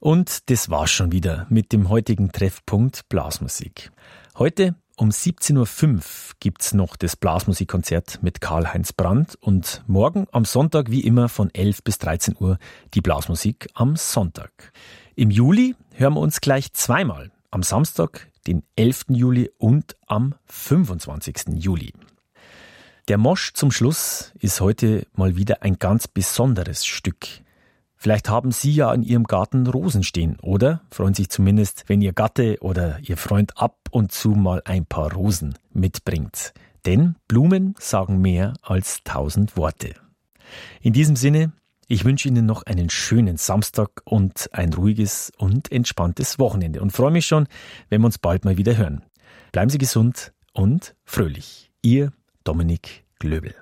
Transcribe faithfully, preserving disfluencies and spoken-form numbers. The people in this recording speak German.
Und das war's schon wieder mit dem heutigen Treffpunkt Blasmusik. Heute um siebzehn Uhr fünf gibt's noch das Blasmusikkonzert mit Karl-Heinz Brandt und morgen am Sonntag wie immer von elf bis dreizehn Uhr die Blasmusik am Sonntag. Im Juli hören wir uns gleich zweimal, am Samstag, den elften Juli und am fünfundzwanzigsten Juli. Der Mosch zum Schluss ist heute mal wieder ein ganz besonderes Stück. Vielleicht haben Sie ja in Ihrem Garten Rosen stehen oder freuen sich zumindest, wenn Ihr Gatte oder Ihr Freund ab und zu mal ein paar Rosen mitbringt. Denn Blumen sagen mehr als tausend Worte. In diesem Sinne, ich wünsche Ihnen noch einen schönen Samstag und ein ruhiges und entspanntes Wochenende und freue mich schon, wenn wir uns bald mal wieder hören. Bleiben Sie gesund und fröhlich. Ihr Dominik Glöbel.